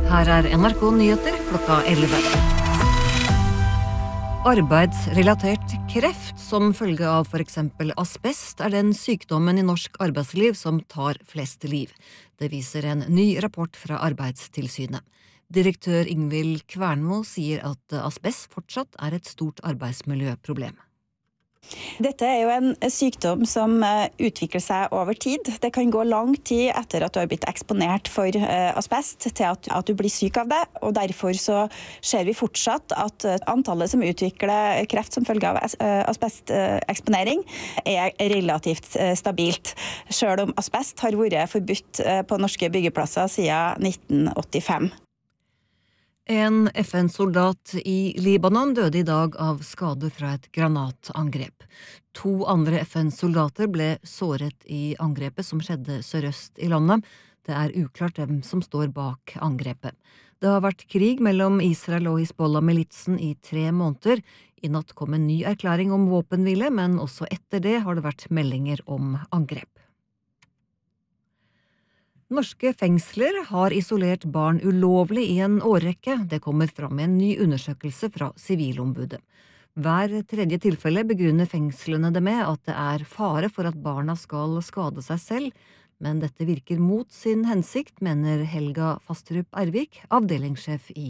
Her er NRK Nyheter klokka 11. Arbeidsrelatert kreft som følge av for eksempel asbest er den sykdommen i norsk arbeidsliv som tar flest liv. Det viser en ny rapport fra Arbeidstilsynet. Direktør Ingvild Kvernmo sier at asbest fortsatt er et stort arbeidsmiljøproblem. Dette er jo en sykdom som utvikler seg over tid. Det kan gå lang tid etter at du har blitt eksponert for asbest til at du blir syk av det, og derfor så ser vi fortsatt at antallet som utvikler kreft som følge av asbesteksponering er relativt stabilt, selv om asbest har vært forbudt på norske byggeplasser siden 1985. En FN-soldat i Libanon døde i dag av skade fra et granatangrep. 2 andre FN-soldater ble såret i angrepet som skjedde sørøst i landet. Det er uklart hvem som står bak angrepet. Det har vært krig mellom Israel og Hizbollah-militsen i 3 måneder. I natt kom en ny erklæring om våpenhvile, men også etter det har det vært meldinger om angrep. Norske fengsler har isolert barn ulovlig i en årrekke. Det kommer fram i en ny undersøkelse fra Sivilombudet. Hver tredje tilfelle begrunner fengslene det med at det er fare for at barna skal skade seg selv, men dette virker mot sin hensikt, mener Helga Fastrup Ervik, avdelingssjef i